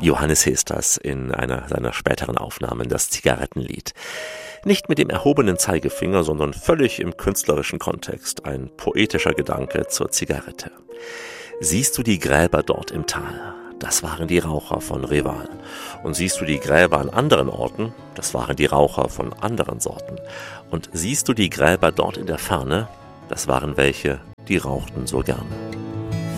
Johannes Hesters in einer seiner späteren Aufnahmen, das Zigarettenlied. Nicht mit dem erhobenen Zeigefinger, sondern völlig im künstlerischen Kontext. Ein poetischer Gedanke zur Zigarette. Siehst du die Gräber dort im Tal? Das waren die Raucher von Reval. Und siehst du die Gräber an anderen Orten? Das waren die Raucher von anderen Sorten. Und siehst du die Gräber dort in der Ferne? Das waren welche, die rauchten so gern.